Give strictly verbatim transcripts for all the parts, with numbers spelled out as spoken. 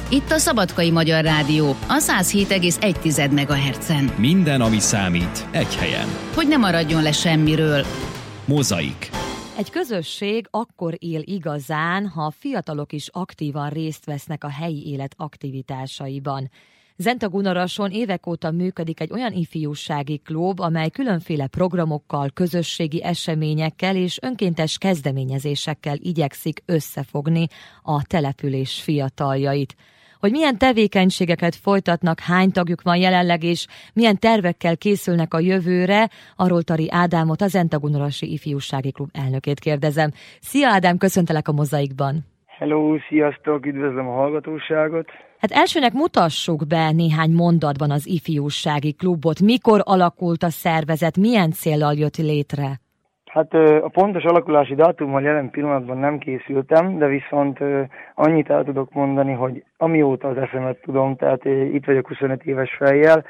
Itt a Szabadkai Magyar Rádió, a száz hét egész egy megahertzen. Minden, ami számít, egy helyen. Hogy ne maradjon le semmiről. Mozaik. Egy közösség akkor él igazán, ha a fiatalok is aktívan részt vesznek a helyi élet aktivitásaiban. Zentagunarason évek óta működik egy olyan ifjúsági klub, amely különféle programokkal, közösségi eseményekkel és önkéntes kezdeményezésekkel igyekszik összefogni a település fiataljait. Hogy milyen tevékenységeket folytatnak, hány tagjuk van jelenleg, és milyen tervekkel készülnek a jövőre, arról Tari Ádámot, a Zentagunarasi Ifjúsági Klub elnökét kérdezem. Szia Ádám, köszöntelek a Mozaikban! Hello, sziasztok, üdvözlöm a hallgatóságot! Hát elsőnek mutassuk be néhány mondatban az ifjúsági klubot. Mikor alakult a szervezet, milyen céllal jött létre? Hát a pontos alakulási dátummal jelen pillanatban nem készültem, de viszont annyit el tudok mondani, hogy amióta az eszemet tudom, tehát itt vagyok huszonöt éves fejjel,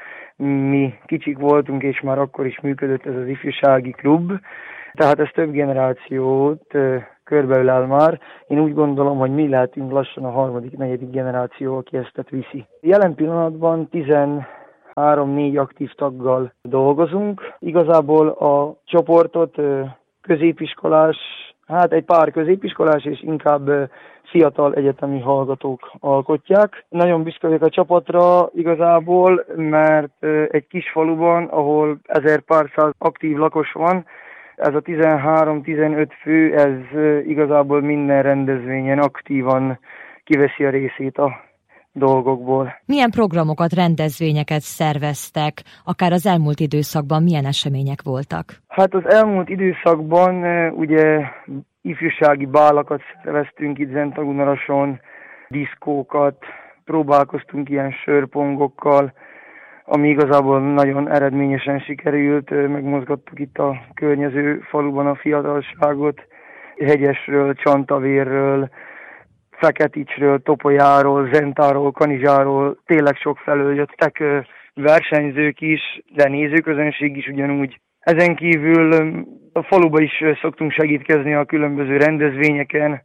mi kicsik voltunk, és már akkor is működött ez az ifjúsági klub, tehát ez több generációt körbeölel már. Én úgy gondolom, hogy mi lehetünk lassan a harmadik, negyedik generáció, aki ezt viszi. Jelen pillanatban tizenhárom-négy aktív taggal dolgozunk. Igazából a csoportot középiskolás, hát egy pár középiskolás és inkább fiatal egyetemi hallgatók alkotják. Nagyon büszke vagyok a csapatra igazából, mert egy kis faluban, ahol ezer pár száz aktív lakos van, ez a tizenhárom-tizenöt fő, ez igazából minden rendezvényen aktívan kiveszi a részét a dolgokból. Milyen programokat, rendezvényeket szerveztek, akár az elmúlt időszakban milyen események voltak? Hát az elmúlt időszakban ugye ifjúsági bálakat szerveztünk itt Zentagunarason, diszkókat, próbálkoztunk ilyen sörpongokkal, ami igazából nagyon eredményesen sikerült, megmozgattuk itt a környező faluban a fiatalságot, Hegyesről, Csantavérről, Feketicsről, Topolyáról, Zentáról, Kanizsáról, tényleg sok felől jöttek versenyzők is, de nézőközönség is ugyanúgy. Ezen kívül a faluba is szoktunk segítkezni a különböző rendezvényeken,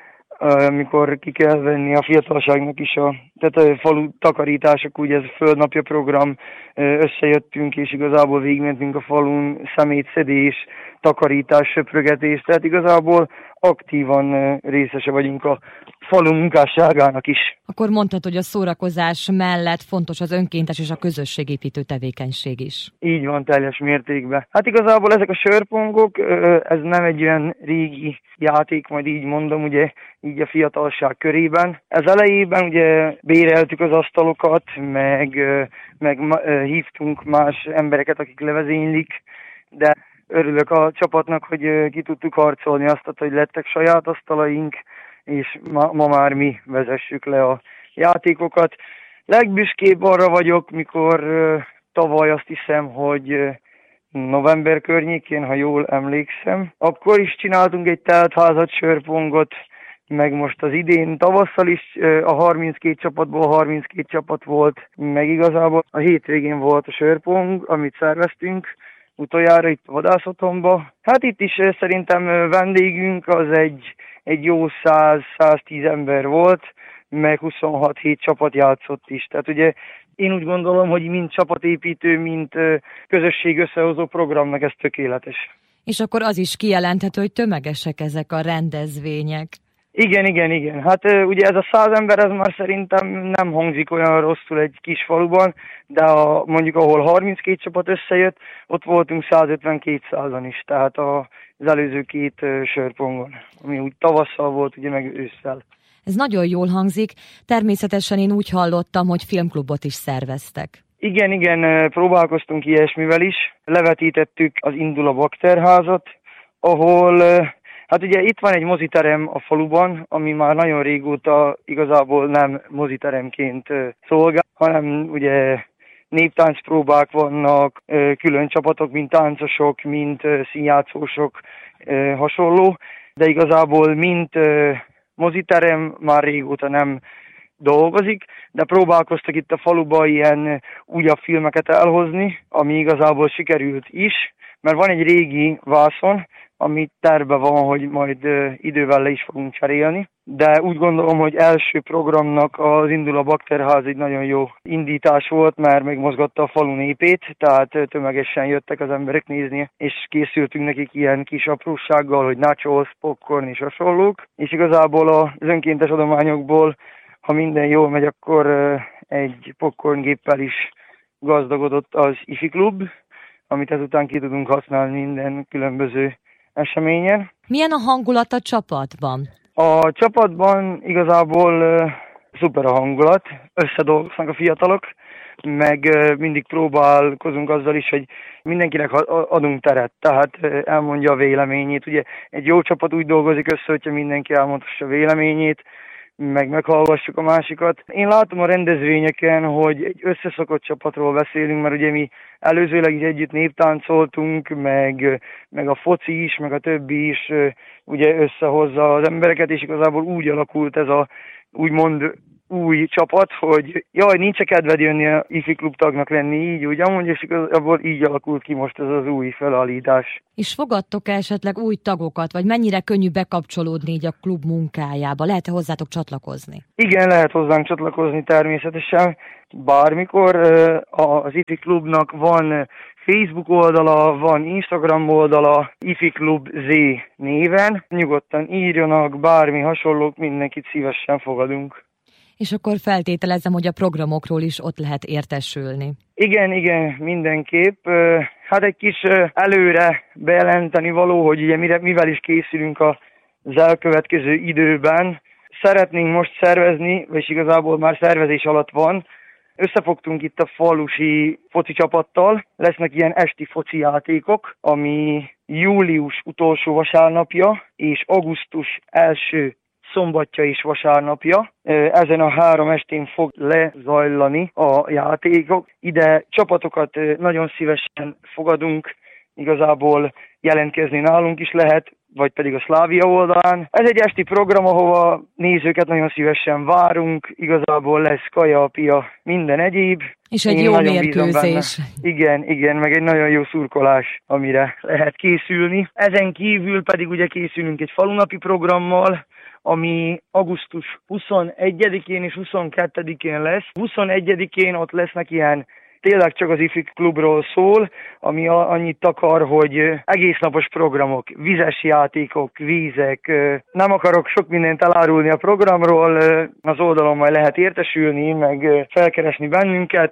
amikor ki kell venni a fiatalságnak is a, tehát a falu takarítások, ugye ez a földnapja program, összejöttünk és igazából végigmentünk a falun, szemétszedés, takarítás, söprögetés, tehát igazából aktívan részese vagyunk a falu munkásságának is. Akkor mondtad, hogy a szórakozás mellett fontos az önkéntes és a közösségépítő tevékenység is. Így van, teljes mértékben. Hát igazából ezek a sörpongok, ez nem egy olyan régi játék, majd így mondom, ugye így a fiatalság körében. Ez elejében ugye béreltük az asztalokat, meg, meg hívtunk más embereket, akik levezénylik, de örülök a csapatnak, hogy ki tudtuk harcolni azt, hogy lettek saját asztalaink, és ma, ma már mi vezessük le a játékokat. Legbüszkébb arra vagyok, mikor uh, tavaly azt hiszem, hogy uh, november környékén, ha jól emlékszem, akkor is csináltunk egy teltházat, sörpongot, meg most az idén tavasszal is uh, a harminckét csapatból harminckét csapat volt, meg igazából a hétvégén volt a sörpong, amit szerveztünk, utoljára itt a vadászotthonba. Hát itt is uh, szerintem uh, vendégünk az egy egy jó száz-száztíz ember volt, meg huszonhat hét csapat játszott is. Tehát ugye én úgy gondolom, hogy mind csapatépítő, mind közösség összehozó programnak ez tökéletes. És akkor az is kijelenthető, hogy tömegesek ezek a rendezvények. Igen, igen, igen. Hát ugye ez a száz ember, ez már szerintem nem hangzik olyan rosszul egy kis faluban, de a, mondjuk ahol harminckét csapat összejött, ott voltunk százötven-kétszázan is, tehát a, az előző két sörpongon, ami úgy tavasszal volt, ugye meg ősszel. Ez nagyon jól hangzik. Természetesen én úgy hallottam, hogy filmklubot is szerveztek. Igen, igen, próbálkoztunk ilyesmivel is. Levetítettük az Indul a Bakterházat, ahol... Hát ugye itt van egy moziterem a faluban, ami már nagyon régóta igazából nem moziteremként szolgál, hanem ugye néptáncpróbák vannak, külön csapatok, mint táncosok, mint színjátszósok, hasonló, de igazából mint moziterem már régóta nem dolgozik, de próbálkoztak itt a faluban ilyen újabb filmeket elhozni, ami igazából sikerült is, mert van egy régi vászon, ami terve van, hogy majd idővel le is fogunk cserélni. de úgy gondolom, hogy első programnak az Indul a Bakterház egy nagyon jó indítás volt, mert megmozgatta a falu népét, tehát tömegesen jöttek az emberek nézni, és készültünk nekik ilyen kis aprósággal, hogy nachos, popcorn és hasonlók, és igazából az önkéntes adományokból, ha minden jól megy, akkor egy popcorn géppel is gazdagodott az ifi klub, amit ezután ki tudunk használni minden különböző eseményen. Milyen a hangulat a csapatban? A csapatban igazából uh, szuper a hangulat, összedolgoznak a fiatalok, meg uh, mindig próbálkozunk azzal is, hogy mindenkinek adunk teret, tehát uh, elmondja a véleményét. Ugye egy jó csapat úgy dolgozik össze, hogyha mindenki elmondhassa a véleményét, meg meghallgassuk a másikat. Én látom a rendezvényeken, hogy egy összeszokott csapatról beszélünk, mert ugye mi előzőleg is együtt néptáncoltunk, meg, meg a foci is, meg a többi is ugye összehozza az embereket, és igazából úgy alakult ez a úgymond új csapat, hogy jaj, nincs kedved jönni a ifi klub tagnak lenni, így úgy amúgy, és igazából így alakult ki most ez az új felállítás. És fogadtok-e esetleg új tagokat, vagy mennyire könnyű bekapcsolódni így a klub munkájába? Lehet-e hozzátok csatlakozni? Igen, lehet hozzánk csatlakozni természetesen. Bármikor az ifi klubnak van Facebook oldala, van Instagram oldala, ifi klub Z néven. Nyugodtan írjanak, bármi hasonlók, mindenkit szívesen fogadunk. És akkor feltételezem, hogy a programokról is ott lehet értesülni. Igen, igen, mindenképp. Hát egy kis előre bejelenteni való, hogy ugye mivel is készülünk az elkövetkező időben. Szeretnénk most szervezni, és igazából már szervezés alatt van. Összefogtunk itt a falusi foci csapattal. Lesznek ilyen esti foci játékok, ami július utolsó vasárnapja és augusztus első szombatja és vasárnapja. Ezen a három estén fog lezajlani a játékok. Ide csapatokat nagyon szívesen fogadunk, igazából jelentkezni nálunk is lehet, vagy pedig a Szlávia oldalán. Ez egy esti program, ahova nézőket nagyon szívesen várunk, igazából lesz kaja, pia, minden egyéb. És egy Én jó mérkőzés. Igen, igen, meg egy nagyon jó szurkolás, amire lehet készülni. Ezen kívül pedig ugye készülünk egy falunapi programmal, ami augusztus huszonegyedikén és huszonkettedikén lesz. huszonegyedikén ott lesznek ilyen, tényleg csak az ifi klubról szól, ami annyit akar, hogy egésznapos programok, vizes játékok, vízek. Nem akarok sok mindent elárulni a programról, az oldalon majd lehet értesülni, meg felkeresni bennünket.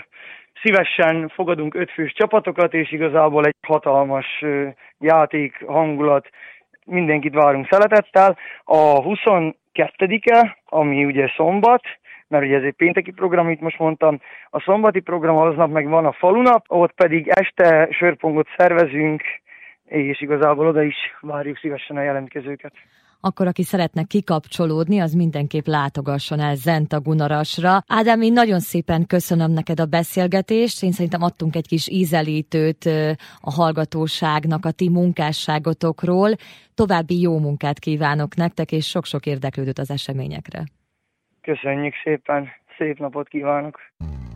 Szívesen fogadunk ötfős csapatokat, és igazából egy hatalmas játék, hangulat, mindenkit várunk szeretettel. A huszonkettedike, ami ugye szombat, mert ugye ez egy pénteki program, itt most mondtam, a szombati program aznap meg van a falunap, ott pedig este sörpongot szervezünk, és igazából oda is várjuk szívesen a jelentkezőket. Akkor aki szeretne kikapcsolódni, az mindenképp látogasson el Zentagunarasra. Ádám, én nagyon szépen köszönöm neked a beszélgetést, én szerintem adtunk egy kis ízelítőt a hallgatóságnak a ti munkásságotokról. További jó munkát kívánok nektek, és sok-sok érdeklődőt az eseményekre. Köszönjük szépen, szép napot kívánok!